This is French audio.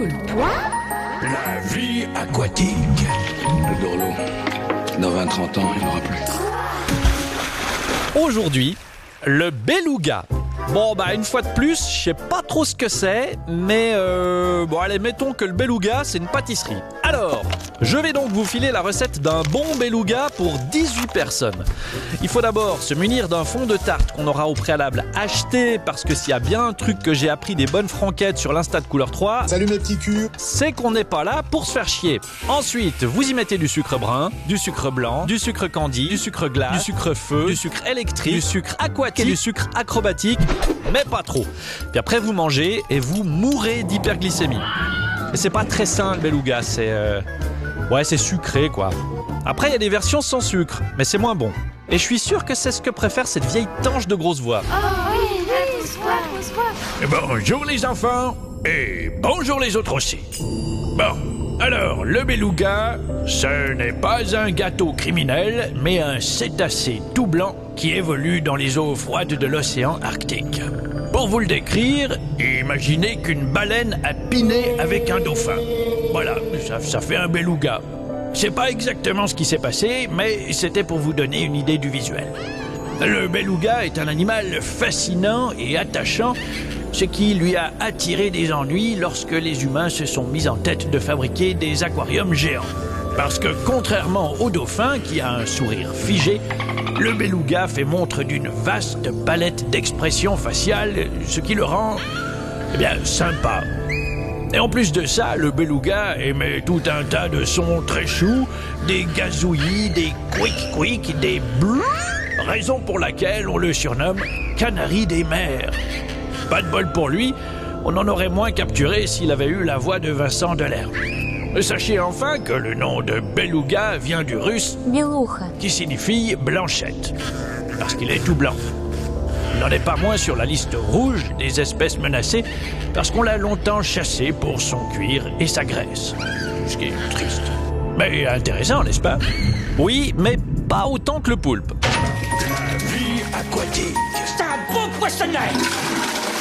poulpe. La vie aquatique. Le Dorlo. Dans 20-30 ans, il n'y en aura plus. Aujourd'hui, le beluga. Bon, une fois de plus, je sais pas trop ce que c'est, mais allez, mettons que le beluga, c'est une pâtisserie. Alors, je vais donc vous filer la recette d'un bon beluga pour 18 personnes. Il faut d'abord se munir d'un fond de tarte qu'on aura au préalable acheté, parce que s'il y a bien un truc que j'ai appris des bonnes franquettes sur l'Insta de Couleur 3, salut mes petits culs, c'est qu'on n'est pas là pour se faire chier. Ensuite, vous y mettez du sucre brun, du sucre blanc, du sucre candy, du sucre glace, du sucre feu, du sucre électrique, du sucre aquatique et du sucre acrobatique, mais pas trop. Puis après, vous mangez et vous mourrez d'hyperglycémie. Et c'est pas très sain le beluga, c'est sucré quoi. Après, il y a des versions sans sucre, mais c'est moins bon. Et je suis sûr que c'est ce que préfère cette vieille tanche de grosse voix. Bonjour les enfants, et bonjour les autres aussi. Bon, alors, le beluga, ce n'est pas un gâteau criminel, mais un cétacé tout blanc qui évolue dans les eaux froides de l'océan Arctique. Pour vous le décrire, imaginez qu'une baleine a piné avec un dauphin. Voilà, ça fait un beluga. C'est pas exactement ce qui s'est passé, mais c'était pour vous donner une idée du visuel. Le beluga est un animal fascinant et attachant, ce qui lui a attiré des ennuis lorsque les humains se sont mis en tête de fabriquer des aquariums géants. Parce que contrairement au dauphin, qui a un sourire figé, le beluga fait montre d'une vaste palette d'expressions faciales, ce qui le rend, sympa. Et en plus de ça, le beluga émet tout un tas de sons très choux, des gazouillis, des quick-quick, des brrr, raison pour laquelle on le surnomme canari des mers. Pas de bol pour lui, on en aurait moins capturé s'il avait eu la voix de Vincent Delerme. Sachez enfin que le nom de beluga vient du russe Белуха. qui signifie blanchette, parce qu'il est tout blanc. Il n'en est pas moins sur la liste rouge des espèces menacées, parce qu'on l'a longtemps chassé pour son cuir et sa graisse. Ce qui est triste. Mais intéressant, n'est-ce pas? Oui, mais pas autant que le poulpe. La vie aquatique. C'est un beau poissonnet.